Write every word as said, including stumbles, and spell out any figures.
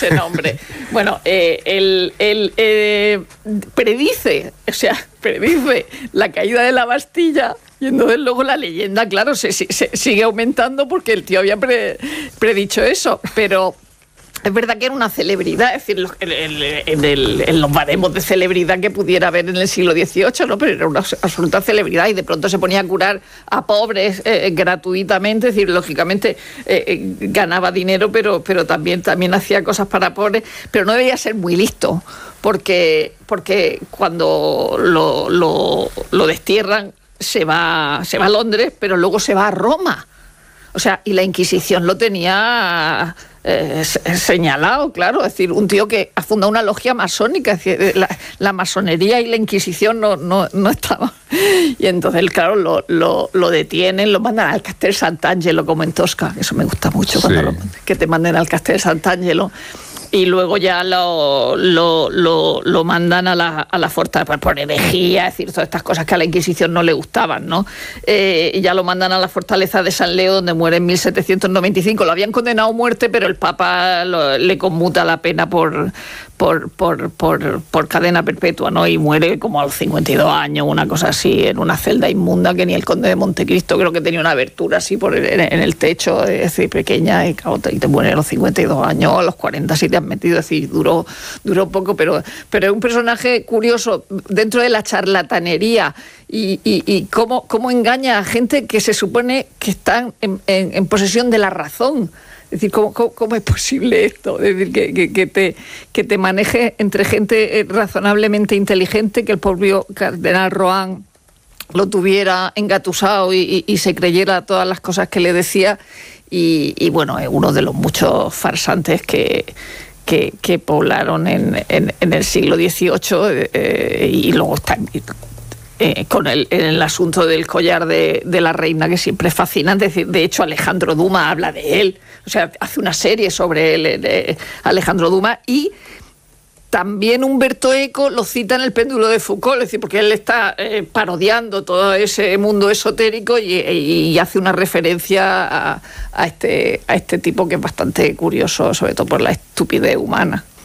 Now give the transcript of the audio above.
ese nombre. Bueno, eh, él, él eh, predice, o sea, predice la caída de la Bastilla. Y entonces luego la leyenda, claro, se, se, se sigue aumentando porque el tío había pre, predicho eso, pero es verdad que era una celebridad, es decir, los, en, en, el, en los baremos de celebridad que pudiera haber en el siglo dieciocho, ¿no? Pero era una absoluta celebridad y de pronto se ponía a curar a pobres eh, gratuitamente, es decir, lógicamente eh, ganaba dinero, pero, pero también, también hacía cosas para pobres, pero no debía ser muy listo, porque, porque cuando lo, lo, lo destierran, se va, se va a Londres, pero luego se va a Roma. O sea, y la Inquisición lo tenía eh, señalado, claro. Es decir, un tío que ha fundado una logia masónica. Es decir, la, la masonería y la Inquisición no, no, no estaban. Y entonces, claro, lo, lo, lo detienen, lo mandan al Castel Sant'Angelo, como en Tosca. Eso me gusta mucho, sí. Cuando lo, que te manden al Castel Sant'Angelo. Y luego ya lo, lo, lo, lo mandan a la, a la fortaleza por herejía, es decir, todas estas cosas que a la Inquisición no le gustaban, ¿no? Eh, y ya lo mandan a la fortaleza de San Leo, donde muere en mil setecientos noventa y cinco. Lo habían condenado a muerte, pero el Papa lo, le conmuta la pena por, por, por, por, por cadena perpetua, ¿no? Y muere como a los cincuenta y dos años, una cosa así, en una celda inmunda que ni el conde de Montecristo, creo que tenía una abertura así por el, en el techo, es decir, pequeña, y, y te muere a los cincuenta y dos años, a los cuarenta si te metido, es decir, duró, duró poco, pero, pero es un personaje curioso dentro de la charlatanería y, y, y cómo, cómo engaña a gente que se supone que están en, en, en posesión de la razón. Es decir, ¿cómo, cómo, cómo es posible esto? Es decir, que, que, que, te, que te maneje entre gente razonablemente inteligente, que el propio cardenal Rohan lo tuviera engatusado y, y, y se creyera todas las cosas que le decía. Y, y bueno, es uno de los muchos farsantes que... Que, que poblaron en, en, en el siglo dieciocho eh, y luego está eh, con el, el asunto del collar de, de la reina, que siempre es fascinante. De hecho, Alejandro Dumas habla de él, o sea, hace una serie sobre él, de Alejandro Dumas, y también Humberto Eco lo cita en El péndulo de Foucault, es decir, porque él está eh, parodiando todo ese mundo esotérico y, y, y hace una referencia a, a, este, a este tipo que es bastante curioso, sobre todo por la estupidez humana.